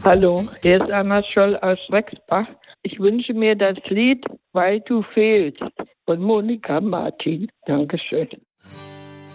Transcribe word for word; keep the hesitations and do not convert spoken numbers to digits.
Hallo, hier ist Anna Scholl aus Rexbach. Ich wünsche mir das Lied Weil du fehlst von Monika Martin. Dankeschön.